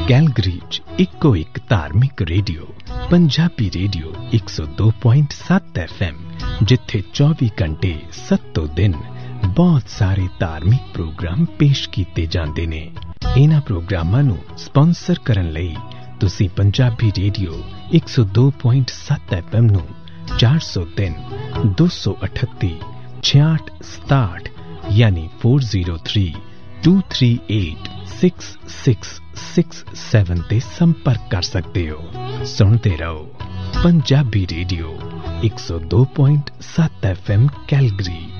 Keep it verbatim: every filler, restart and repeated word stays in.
Calgary 'ਚ ਇੱਕੋ ਇੱਕ ਧਾਰਮਿਕ ਰੇਡੀਓ ਪੰਜਾਬੀ ਰੇਡੀਓ ਇੱਕ ਸੌ ਦੋ ਪੁਆਇੰਟ ਸੱਤ ਐਫ ਐਮ, ਜਿੱਥੇ ਚੌਵੀ ਘੰਟੇ ਸੱਤੋਂ ਦਿਨ ਬਹੁਤ ਸਾਰੇ ਧਾਰਮਿਕ ਪ੍ਰੋਗਰਾਮ ਪੇਸ਼ ਕੀਤੇ ਜਾਂਦੇ ਨੇ। ਇਹਨਾਂ ਪ੍ਰੋਗਰਾਮਾਂ ਨੂੰ ਸਪਾਂਸਰ ਕਰਨ ਲਈ ਤੁਸੀਂ ਪੰਜਾਬੀ ਰੇਡੀਓ ਇੱਕ ਸੌ ਦੋ ਪੁਆਇੰਟ ਸੱਤ ਐਫ ਐਮ ਨੂੰ ਚਾਰ ਸੌ ਤਿੰਨ ਦੋ ਸੌ ਅਠੱਤੀ ਛਿਆਹਠ ਸਤਾਹਠ ਯਾਨੀ ਚਾਰ ਜ਼ੀਰੋ ਤਿੰਨ ਦੋ ਤਿੰਨ ਅੱਠ ਛੇ ਛੇ ਛੇ ਸੱਤ ਤੇ ਸੰਪਰਕ ਕਰ ਸਕਦੇ ਹੋ। ਸੁਣਦੇ ਰਹੋ ਪੰਜਾਬੀ ਰੇਡੀਓ ਇੱਕ ਸੌ ਦੋ ਪੁਆਇੰਟ ਸੱਤ ਐਫ ਐਮ ਕੈਲਗਰੀ।